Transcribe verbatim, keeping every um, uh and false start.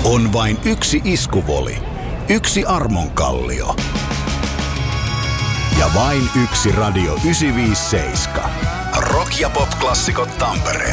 On vain yksi iskuvoli, yksi armonkallio ja vain yksi Radio yhdeksänsataaviisikymmentäseitsemän. Rock- ja pop-klassikot Tampereella.